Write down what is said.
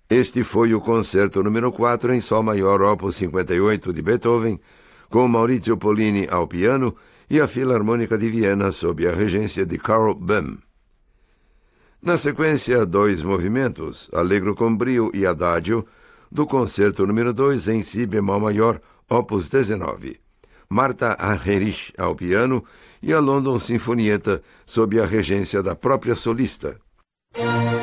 Este foi o concerto número 4 em Sol maior, opus 58 de Beethoven, com Maurizio Pollini ao piano e a Filarmônica de Viena sob a regência de Karl Böhm. Na sequência, 2 movimentos, Allegro com brio e Adagio, do concerto número 2 em Si bemol maior, opus 19. Martha Argerich ao piano e a London Sinfonietta sob a regência da própria solista.